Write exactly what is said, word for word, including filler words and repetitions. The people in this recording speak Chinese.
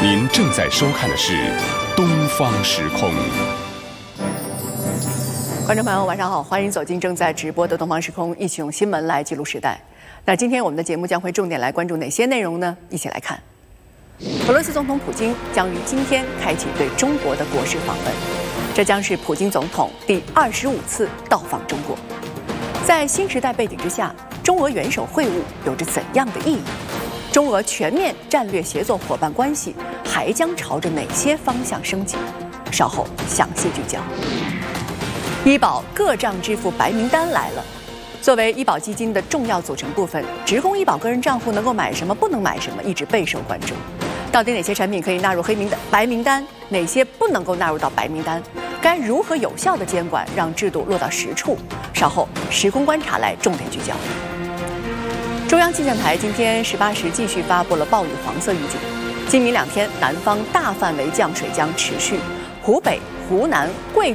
您正在收看的是《东方时空》。 观众朋友，晚上好，欢迎走进正在直播的《东方时空》，一起用新闻来记录时代。那今天我们的节目将会重点来关注哪些内容呢？一起来看。俄罗斯总统普京将于今天开启对中国的国事访问，这将是普京总统第二十五次到访中国。在新时代背景之下，中俄元首会晤有着怎样的意义？中俄全面战略协作伙伴关系还将朝着哪些方向升级？稍后详细聚焦。医保各账支付白名单来了。作为医保基金的重要组成部分，职工医保个人账户能够买什么，不能买什么，一直备受关注。到底哪些产品可以纳入黑名单、白名单，哪些不能够纳入到白名单？该如何有效的监管，让制度落到实处？稍后时空观察来重点聚焦。中央气象台今天十八时继续发布了暴雨黄色预警，今明两天南方大范围降水将持续，湖北、湖南、贵